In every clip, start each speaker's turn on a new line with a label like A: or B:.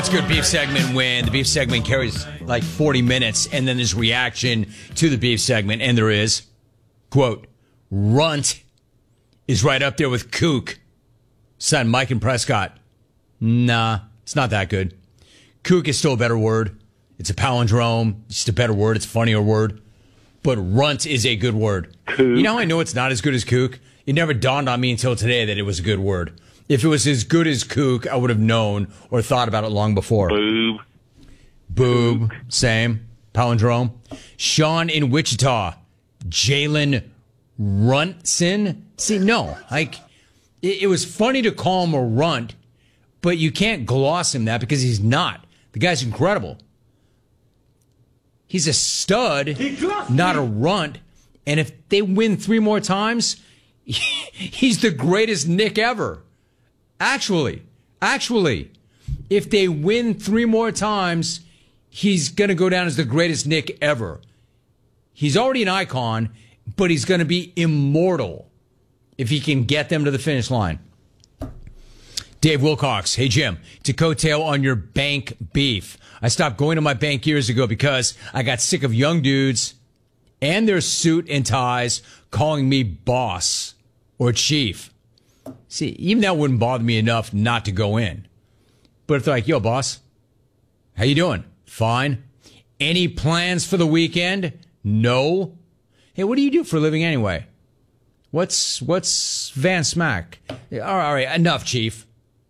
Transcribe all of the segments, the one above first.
A: It's a good beef segment when the beef segment carries like 40 minutes and then there's reaction to the beef segment. And there is, quote, runt is right up there with kook. Son, Mike and Prescott. Nah, it's not that good. Kook is still a better word. It's a palindrome. It's just a better word. It's a funnier word. But runt is a good word. Kook. You know how I know it's not as good as kook? It never dawned on me until today that it was a good word. If it was as good as kook, I would have known or thought about it long before.
B: Boob.
A: Boob. Same. Palindrome. Sean in Wichita. Jalen Runtson. See, no. Like, it was funny to call him a runt, but you can't gloss him that because he's not. The guy's incredible. He's a stud, not a runt. And if they win 3 more times, he's the greatest Nick ever. Actually, if they win 3 more times, he's going to go down as the greatest Nick ever. He's already an icon, but he's going to be immortal if he can get them to the finish line. Dave Wilcox, hey Jim, to coattail on your bank beef. I stopped going to my bank years ago because I got sick of young dudes and their suit and ties calling me boss or chief. See, even that wouldn't bother me enough not to go in. But if they're like, yo, boss, how you doing? Fine. Any plans for the weekend? No. Hey, what do you do for a living anyway? What's Van Smack? All right, enough, chief.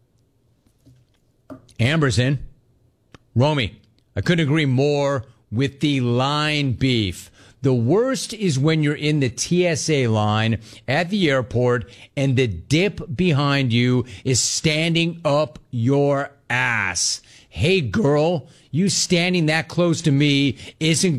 A: Amber's in. Romy, I couldn't agree more with the line beef. The worst is when you're in the TSA line at the airport and the dip behind you is standing up your ass. Hey, girl, you standing that close to me isn't